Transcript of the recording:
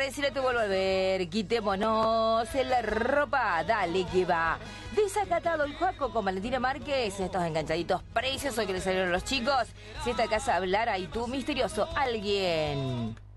para decirle te vuelvo a ver. Quitémonos en la ropa, dale que va. Desacatado el Juaco con Valentina Márquez. Estos enganchaditos preciosos que le salieron los chicos. Si esta casa hablara y tú, misterioso alguien.